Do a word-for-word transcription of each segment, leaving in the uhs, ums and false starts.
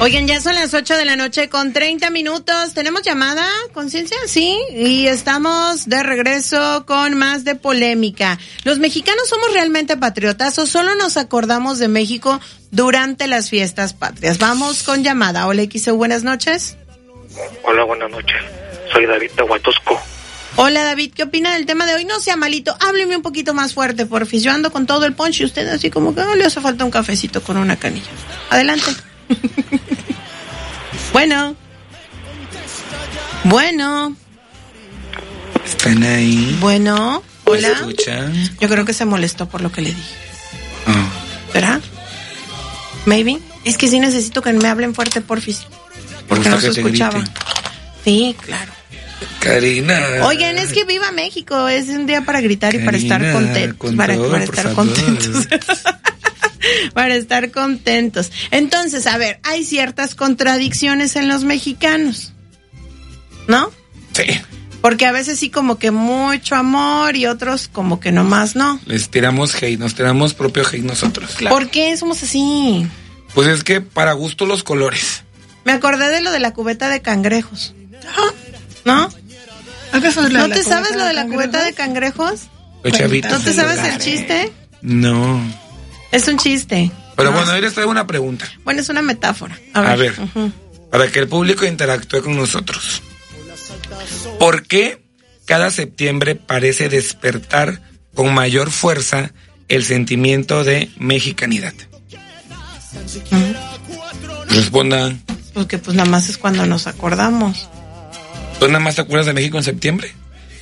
Oigan, ya son las ocho de la noche con treinta minutos. ¿Tenemos llamada? ¿Conciencia? Sí. Y estamos de regreso con más de polémica. ¿Los mexicanos somos realmente patriotas o solo nos acordamos de México durante las fiestas patrias? Vamos con llamada. Hola, X E U, buenas noches. Hola, buenas noches. Soy David de Huatusco. Hola, David, ¿qué opina del tema de hoy? No sea malito, hábleme un poquito más fuerte, porfis. Yo ando con todo el punch y usted así como que oh, le hace falta un cafecito con una canilla. Adelante. Bueno. Bueno. ¿Están ahí? Bueno. Hola. ¿Me escuchan? Yo creo que se molestó por lo que le dije. Oh. ¿Verdad? Maybe. Es que sí necesito que me hablen fuerte, porfis. Porque no se escuchaba. Griten. Sí, claro. Karina. Oigan, es que viva México. Es un día para gritar Karina, y para estar contentos. Con para, todo, para estar favor. contentos. Para estar contentos. Entonces, a ver, hay ciertas contradicciones en los mexicanos, ¿no? Sí. Porque a veces sí como que mucho amor y otros como que nomás no. Les tiramos hate, nos tiramos propio hate nosotros. Claro. ¿Por qué somos así? Pues es que para gusto los colores. Me acordé de lo de la cubeta de cangrejos. ¿No? ¿Acaso es la ¿No de te la sabes lo de la cangrejos? cubeta de cangrejos? Los chavitos. ¿No te sabes el chiste? No. Es un chiste. Pero ¿no? bueno, hoy les traigo una pregunta. Bueno, es una metáfora. A ver. A ver, uh-huh. Para que el público interactúe con nosotros. ¿Por qué cada septiembre parece despertar con mayor fuerza el sentimiento de mexicanidad? Uh-huh. Respondan. Porque pues nada más es cuando nos acordamos. ¿Tú nada más te acuerdas de México en septiembre?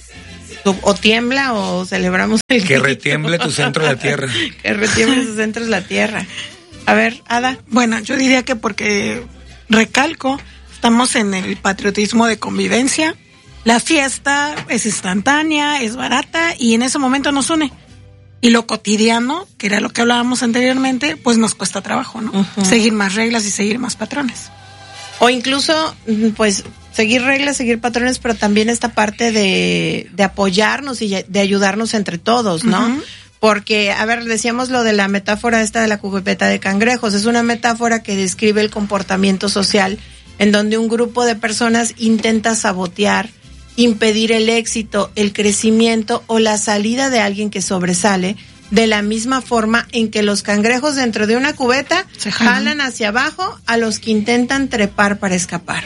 O tiembla o celebramos el que retiemble tu centro de la tierra. Que retiemble tu centro de la tierra. A ver, Ada. Bueno, yo diría que porque, recalco, estamos en el patriotismo de convivencia. La fiesta es instantánea, es barata y en ese momento nos une. Y lo cotidiano, que era lo que hablábamos anteriormente, pues nos cuesta trabajo, ¿no? Uh-huh. Seguir más reglas y seguir más patrones. O incluso, pues, seguir reglas, seguir patrones, pero también esta parte de, de apoyarnos y de ayudarnos entre todos, ¿no? Uh-huh. Porque, a ver, decíamos lo de la metáfora esta de la cubeta de cangrejos. Es una metáfora que describe el comportamiento social en donde un grupo de personas intenta sabotear, impedir el éxito, el crecimiento o la salida de alguien que sobresale, de la misma forma en que los cangrejos dentro de una cubeta se jalan hacia abajo a los que intentan trepar para escapar.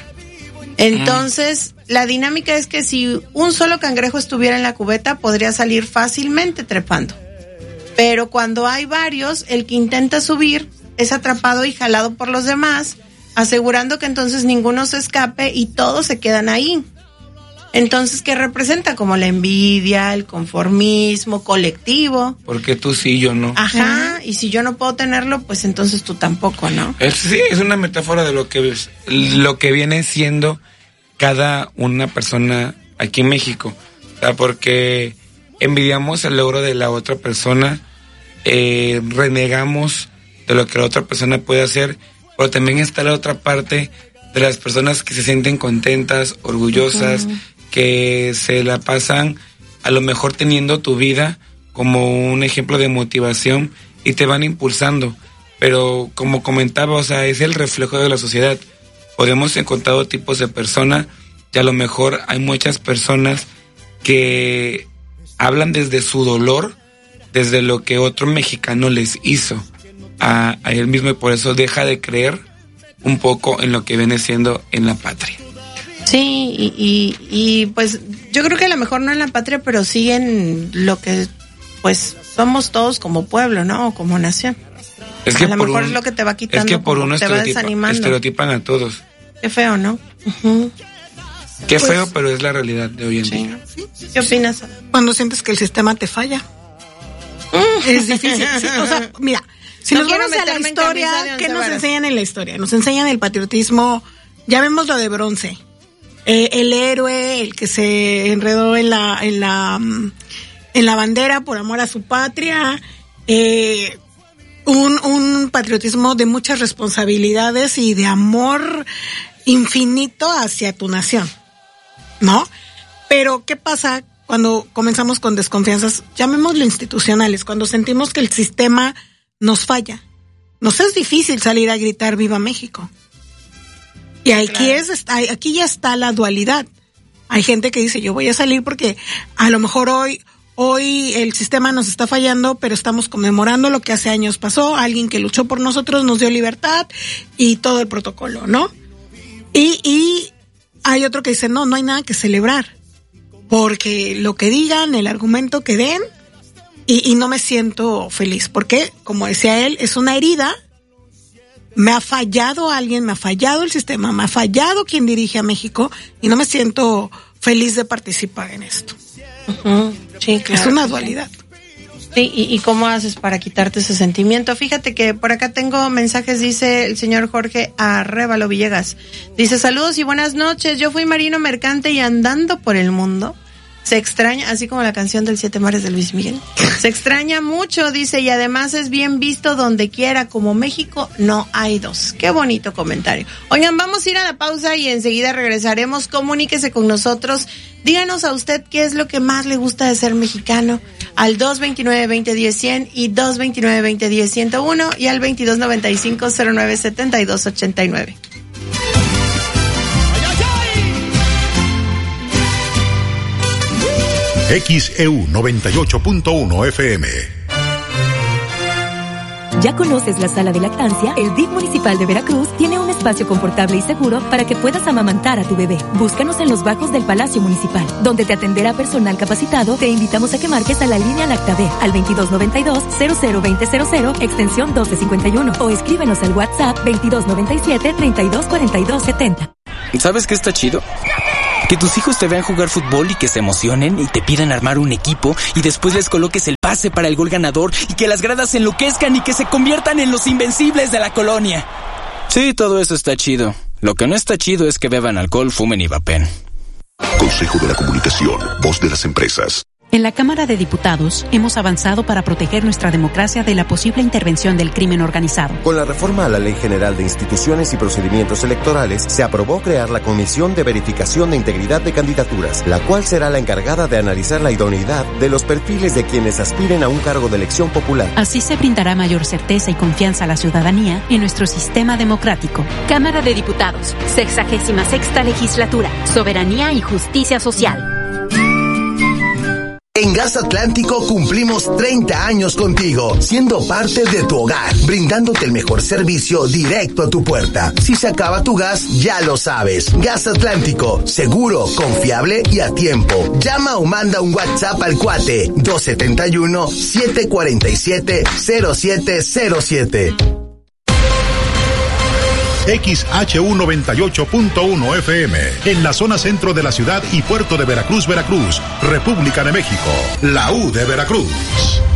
Entonces, mm. la dinámica es que si un solo cangrejo estuviera en la cubeta, podría salir fácilmente trepando. Pero cuando hay varios, el que intenta subir es atrapado y jalado por los demás, asegurando que entonces ninguno se escape y todos se quedan ahí. Entonces, ¿qué representa? Como la envidia, el conformismo colectivo. Porque tú sí, yo no. Ajá, y si yo no puedo tenerlo, pues entonces tú tampoco, ¿no? Es, sí, es una metáfora de lo que, lo que viene siendo cada una persona aquí en México. O sea, porque envidiamos el logro de la otra persona, eh, renegamos de lo que la otra persona puede hacer, pero también está la otra parte de las personas que se sienten contentas, orgullosas, uh-huh. que se la pasan a lo mejor teniendo tu vida como un ejemplo de motivación y te van impulsando. Pero como comentaba, o sea, es el reflejo de la sociedad. Podemos encontrar todo tipos de personas y a lo mejor hay muchas personas que hablan desde su dolor, desde lo que otro mexicano les hizo a, a él mismo y por eso deja de creer un poco en lo que viene siendo en la patria. Sí, y, y, y pues yo creo que a lo mejor no en la patria, pero sí en lo que pues somos todos como pueblo, ¿no? O como nación. Es que a lo por mejor un, es lo que te va quitando, es que por uno te va estereotipa, desanimando. Estereotipan a todos. Qué feo, ¿no? Uh-huh. Qué pues, feo, pero es la realidad de hoy en sí. día. ¿Qué opinas? Cuando sientes que el sistema te falla. Mm. Es difícil. Sí, o sea, mira, si no nos vamos a la historia, ¿qué nos varas? enseñan en la historia? Nos enseñan el patriotismo, ya vemos lo de bronce. Eh, el héroe, el que se enredó en la, en la, en la bandera por amor a su patria, eh, un, un patriotismo de muchas responsabilidades y de amor infinito hacia tu nación, ¿no? Pero, ¿qué pasa cuando comenzamos con desconfianzas, llamémoslo institucionales, cuando sentimos que el sistema nos falla? Nos es difícil salir a gritar ¡Viva México! Y aquí claro. es, aquí ya está la dualidad. Hay gente que dice, yo voy a salir porque a lo mejor hoy, hoy el sistema nos está fallando, pero estamos conmemorando lo que hace años pasó, alguien que luchó por nosotros, nos dio libertad y todo el protocolo, ¿no? Y, y hay otro que dice, no, no hay nada que celebrar, porque lo que digan, el argumento que den, y, y no me siento feliz, porque, como decía él, es una herida. Me ha fallado alguien, me ha fallado el sistema, me ha fallado quien dirige a México y no me siento feliz de participar en esto. Uh-huh. Sí, claro. Es una dualidad. Sí, y, ¿y cómo haces para quitarte ese sentimiento? Fíjate que por acá tengo mensajes, dice el señor Jorge Arrévalo Villegas. Dice, saludos y buenas noches, yo fui marino mercante y andando por el mundo. Se extraña, así como la canción del Siete Mares de Luis Miguel. Se extraña mucho, dice, y además es bien visto donde quiera, como México no hay dos. Qué bonito comentario. Oigan, vamos a ir a la pausa y enseguida regresaremos. Comuníquese con nosotros. Díganos a usted qué es lo que más le gusta de ser mexicano. Al dos veintinueve, veinte diez, cien y dos veintinueve, veinte diez, ciento uno y al veintidós noventa y cinco, cero nueve setenta y dos ochenta y nueve. X E U noventa y ocho punto uno F M. ¿Ya conoces la sala de lactancia? El D I F municipal de Veracruz tiene un espacio confortable y seguro para que puedas amamantar a tu bebé. Búscanos en los bajos del Palacio Municipal, donde te atenderá personal capacitado. Te invitamos a que marques a la línea LactaB al veintidós noventa y dos, cero cero veinte cero cero, extensión doce cincuenta y uno, o escríbenos al WhatsApp veintidós noventa y siete, treinta y dos cuarenta y dos setenta. ¿Sabes qué está chido? Que tus hijos te vean jugar fútbol y que se emocionen y te pidan armar un equipo y después les coloques el pase para el gol ganador y que las gradas se enloquezcan y que se conviertan en los invencibles de la colonia. Sí, todo eso está chido. Lo que no está chido es que beban alcohol, fumen y vapen. Consejo de la Comunicación, voz de las empresas. En la Cámara de Diputados hemos avanzado para proteger nuestra democracia de la posible intervención del crimen organizado. Con la reforma a la Ley General de Instituciones y Procedimientos Electorales, se aprobó crear la Comisión de Verificación de Integridad de Candidaturas, la cual será la encargada de analizar la idoneidad de los perfiles de quienes aspiren a un cargo de elección popular. Así se brindará mayor certeza y confianza a la ciudadanía en nuestro sistema democrático. Cámara de Diputados, sexagésima sexta legislatura, soberanía y justicia social. En Gas Atlántico cumplimos treinta años contigo, siendo parte de tu hogar, brindándote el mejor servicio directo a tu puerta. Si se acaba tu gas, ya lo sabes. Gas Atlántico, seguro, confiable y a tiempo. Llama o manda un WhatsApp al cuate dos setenta y uno, siete cuarenta y siete, cero siete cero siete. X H U noventa y ocho punto uno F M, en la zona centro de la ciudad y puerto de Veracruz, Veracruz, República de México, la U de Veracruz.